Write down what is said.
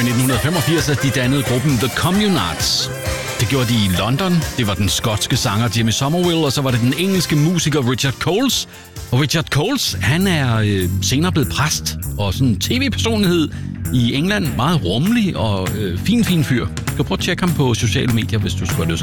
i 1985, at de dannede gruppen The Communards. Det gjorde de i London. Det var den skotske sanger Jimmy Somerville, og så var det den engelske musiker Richard Coles. Og Richard Coles, han er senere blevet præst og sådan en tv-personlighed i England. Meget rummelig og fin fyr. Du kan prøve at tjekke ham på sociale medier, hvis du skulle have lyst.